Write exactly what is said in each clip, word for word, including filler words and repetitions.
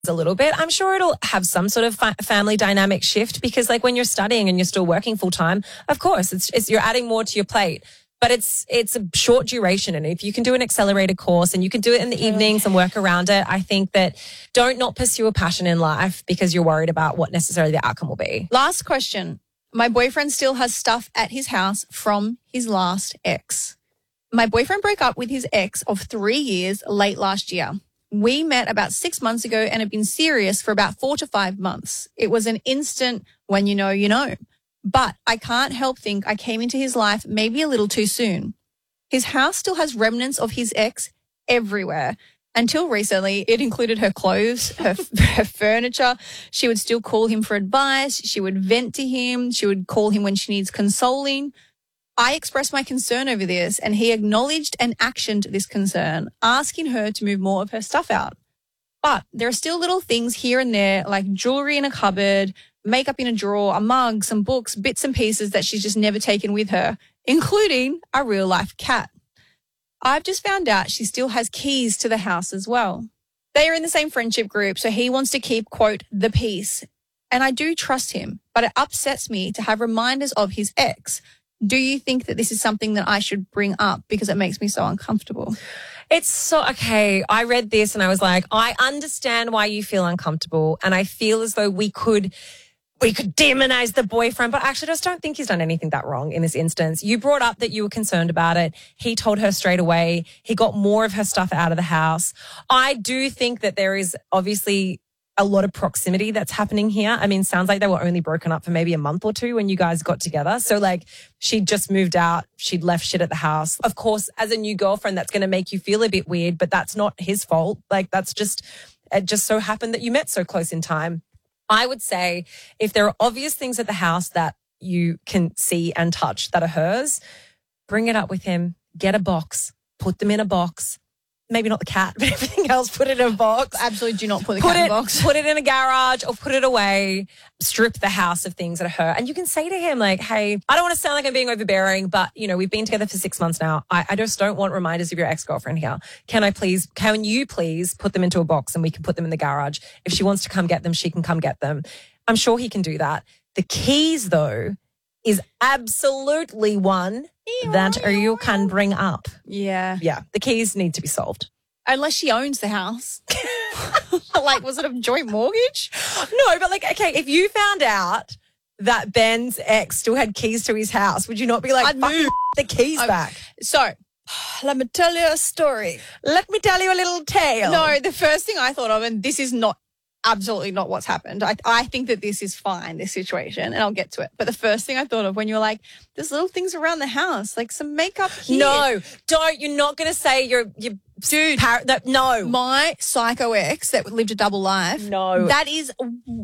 a little bit. I'm sure it'll have some sort of fa- family dynamic shift because like when you're studying and you're still working full time, of course, it's, it's you're adding more to your plate. But it's it's a short duration. And if you can do an accelerated course and you can do it in the okay. evenings and work around it, I think that don't not pursue a passion in life because you're worried about what necessarily the outcome will be. Last question. My boyfriend still has stuff at his house from his last ex. My boyfriend broke up with his ex of three years late last year. We met about six months ago and have been serious for about four to five months. It was an instant when you know, you know. But I can't help think I came into his life maybe a little too soon. His house still has remnants of his ex everywhere. Until recently, it included her clothes, her, her furniture. She would still call him for advice. She would vent to him. She would call him when she needs consoling. I expressed my concern over this and he acknowledged and actioned this concern, asking her to move more of her stuff out. But there are still little things here and there like jewelry in a cupboard, makeup in a drawer, a mug, some books, bits and pieces that she's just never taken with her, including a real-life cat. I've just found out she still has keys to the house as well. They are in the same friendship group, so he wants to keep, quote, the peace. And I do trust him, but it upsets me to have reminders of his ex. Do you think that this is something that I should bring up because it makes me so uncomfortable? It's so, okay, I read this and I was like, I understand why you feel uncomfortable and I feel as though we could... we could demonize the boyfriend, but I actually just don't think he's done anything that wrong in this instance. You brought up that you were concerned about it. He told her straight away. He got more of her stuff out of the house. I do think that there is obviously a lot of proximity that's happening here. I mean, sounds like they were only broken up for maybe a month or two when you guys got together. So like she'd just moved out. She'd left shit at the house. Of course, as a new girlfriend, that's going to make you feel a bit weird, but that's not his fault. Like that's just, it just so happened that you met so close in time. I would say if there are obvious things at the house that you can see and touch that are hers, bring it up with him, get a box, put them in a box. Maybe not the cat, but everything else, put it in a box. Absolutely do not put the put cat it, in a box. Put it in a garage or put it away. Strip the house of things that are her. And you can say to him like, hey, I don't want to sound like I'm being overbearing, but, you know, we've been together for six months now. I, I just don't want reminders of your ex-girlfriend here. Can I please, can you please put them into a box and we can put them in the garage? If she wants to come get them, she can come get them. I'm sure he can do that. The keys, though, is absolutely one that you can bring up. Yeah. Yeah. The keys need to be solved. Unless she owns the house. Like, was it a joint mortgage? No, but like, okay, if you found out that Ben's ex still had keys to his house, would you not be like, I'd move the keys I'm, back? So, let me tell you a story. Let me tell you a little tale. No, the first thing I thought of, and this is not absolutely not what's happened. I, I think that this is fine, this situation, and I'll get to it. But the first thing I thought of when you were like, there's little things around the house, like some makeup here. No, don't. You're not going to say you're, you're Dude, par- that, no. My psycho ex that lived a double life. No. That is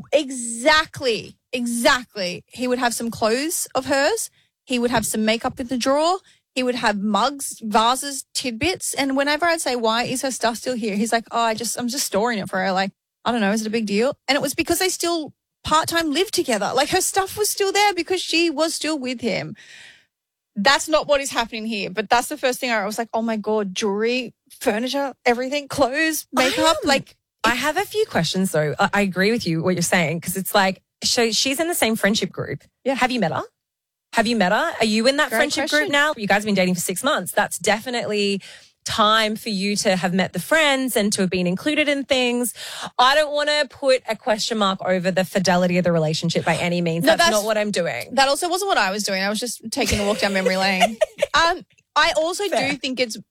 exactly, exactly. He would have some clothes of hers. He would have some makeup in the drawer. He would have mugs, vases, tidbits. And whenever I'd say, why is her stuff still here? He's like, oh, I just, I'm just storing it for her. Like, I don't know, is it a big deal? And it was because they still part-time lived together. Like her stuff was still there because she was still with him. That's not what is happening here. But that's the first thing I was like, oh my God, jewelry, furniture, everything, clothes, makeup. Like, I have a few questions though. I, I agree with you what you're saying because it's like, so she's in the same friendship group. Yeah. Have you met her? Have you met her? Are you in that Great friendship question. group now? You guys have been dating for six months. That's definitely time for you to have met the friends and to have been included in things. I don't want to put a question mark over the fidelity of the relationship by any means. No, that's, that's not what I'm doing. That also wasn't what I was doing. I was just taking a walk down memory lane. Um, I also Fair. do think it's,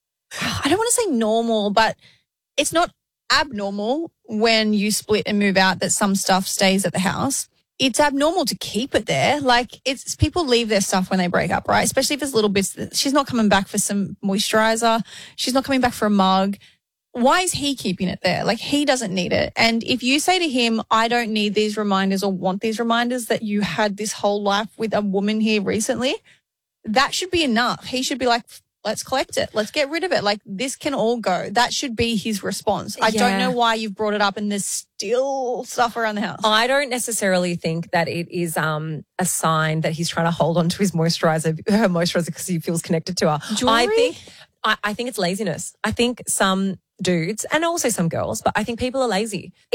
I don't want to say normal, but it's not abnormal when you split and move out that some stuff stays at the house. It's abnormal to keep it there. Like, it's people leave their stuff when they break up, right? Especially if it's little bits. She's not coming back for some moisturizer. She's not coming back for a mug. Why is he keeping it there? Like, he doesn't need it. And if you say to him, I don't need these reminders or want these reminders that you had this whole life with a woman here recently, that should be enough. He should be like, let's collect it. Let's get rid of it. Like, this can all go. That should be his response. I Yeah. don't know why you've brought it up and there's still stuff around the house. I don't necessarily think that it is um, a sign that he's trying to hold on to his moisturizer, her moisturizer, because he feels connected to her. Jewelry? I think, I, I think it's laziness. I think some dudes and also some girls, but I think people are lazy.